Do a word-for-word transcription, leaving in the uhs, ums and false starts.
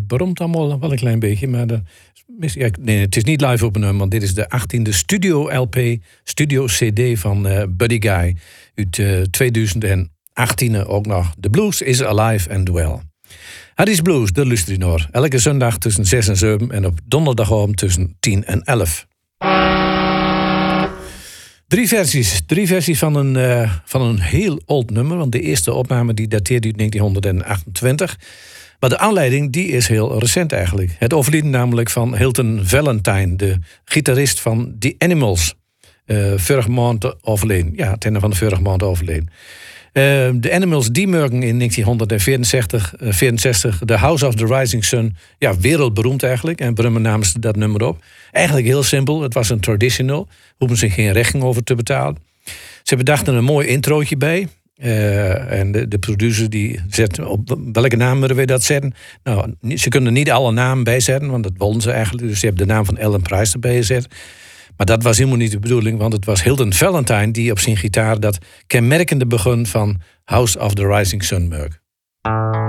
beroemd allemaal wel een klein beetje. Maar de, ja, nee, het is niet live opgenomen, want dit is de achttiende studio L P, studio C D van uh, Buddy Guy. Uit uh, twintig achttien ook nog. The Blues is Alive and Well. Harry's Blues, dat luister je naar. Elke zondag tussen zes en zeven en op donderdagavond tussen tien en elf. Drie versies. Drie versies van een, uh, van een heel oud nummer. Want de eerste opname die dateert uit negentien achtentwintig. Maar de aanleiding die is heel recent eigenlijk. Het overlijden namelijk van Hilton Valentine, de gitarist van The Animals. Uh, vorige maand overleden. Ja, het einde van de vorige maand overleden. Uh, de Animals die merken in negentien vierenzestig, uh, vierenzestig The House of the Rising Sun. Ja, wereldberoemd eigenlijk. En Brummer namens dat nummer op. Eigenlijk heel simpel. Het was een traditional. Hoeven zich geen rechten over te betalen. Ze bedachten een mooi introotje bij. Uh, en de, de producer die zet op welke naam willen we dat zetten? Nou, ze kunnen niet alle namen bijzetten, want dat wilden ze eigenlijk. Dus ze hebben de naam van Alan Price erbij gezet. Maar dat was helemaal niet de bedoeling, want het was Hilton Valentine die op zijn gitaar dat kenmerkende begin van House of the Rising Sun merkt.